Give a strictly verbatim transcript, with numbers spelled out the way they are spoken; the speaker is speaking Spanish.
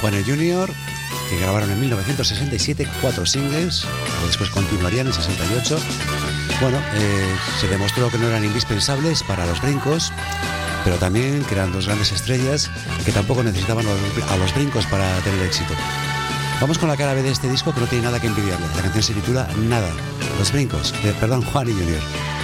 Juanes junior, que grabaron en mil novecientos sesenta y siete cuatro singles, que después continuarían en sesenta y ocho. Bueno, eh, se demostró que no eran indispensables para los brincos, pero también que eran dos grandes estrellas que tampoco necesitaban a los brincos para tener éxito. Vamos con la cara B de este disco, que no tiene nada que envidiarle. La canción se titula Nada, los brincos, de, perdón, Juan y Junior.